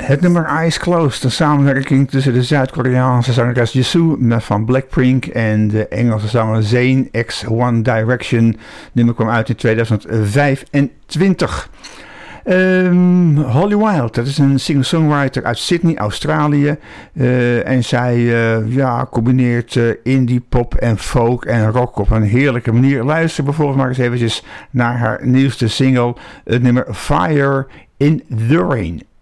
Het nummer Eyes Closed, een samenwerking tussen de Zuid-Koreaanse zangeres Jisoo van Blackpink en de Engelse zanger Zayn x One Direction. Het nummer kwam uit in 2025. Holly Wilde, dat is een singer-songwriter uit Sydney, Australië. En zij combineert indie pop en folk en rock op een heerlijke manier. Luister bijvoorbeeld maar eens eventjes naar haar nieuwste single, het nummer Fire in the Rain.